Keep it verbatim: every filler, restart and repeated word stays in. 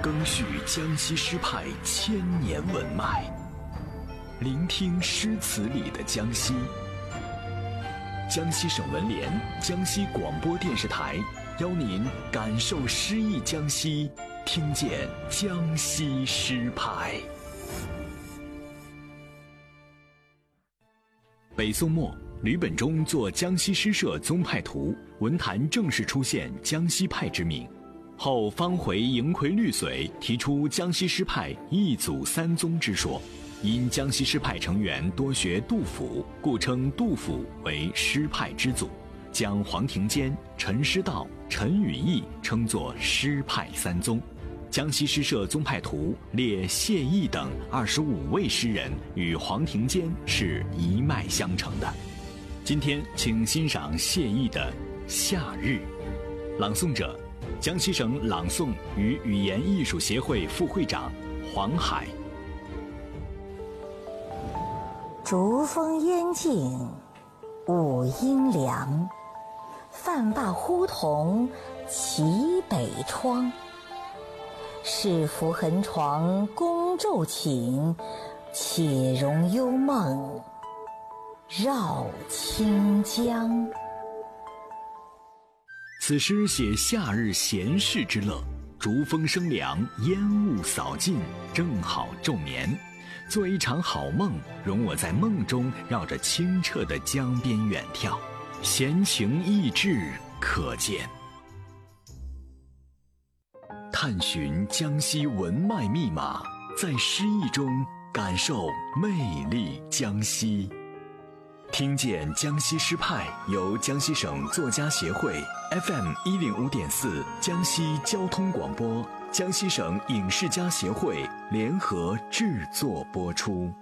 更续江西诗派千年文脉，聆听诗词里的江西。江西省文联、江西广播电视台邀您感受诗意江西，听见江西诗派。北宋末，吕本中作《江西诗社宗派图》，文坛正式出现江西派之名。后方回迎奎律髓提出江西诗派一祖三宗之说，因江西诗派成员多学杜甫，故称杜甫为诗派之祖，将黄庭坚、陈师道、陈与义称作诗派三宗。江西诗社宗派图列谢毅等二十五位诗人与黄庭坚是一脉相承的。今天请欣赏谢毅的《夏日》，朗诵者江西省朗诵与语言艺术协会副会长黄海。 竹风烟静五阴凉，饭罢呼童起北窗。是拂痕床宫骤寝，且容幽梦绕清江。 此诗写夏日闲适之乐，竹风生凉，烟雾扫尽，正好昼眠。做一场好梦，容我在梦中绕着清澈的江边远眺，闲情逸致可见。探寻江西文脉密码，在诗意中感受魅力江西。听见江西诗派由江西省作家协会 F M 一零五点四江西交通广播、江西省影视家协会联合制作播出。